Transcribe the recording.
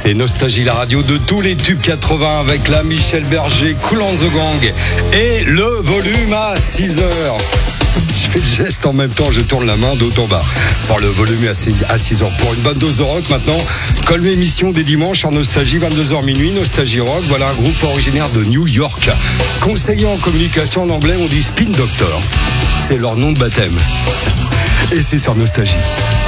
C'est Nostalgie, la radio de tous les tubes 80 avec la Michel Berger, Kool and the Gang et le volume à 6 heures. Je fais le geste en même temps, je tourne la main d'haut en bas. Pour le volume à 6 heures. Pour une bonne dose de rock maintenant, comme émission des dimanches en Nostalgie, 22h minuit, Nostalgie Rock. Voilà un groupe originaire de New York. Conseiller en communication en anglais, on dit Spin Doctor. C'est leur nom de baptême. Et c'est sur Nostalgie.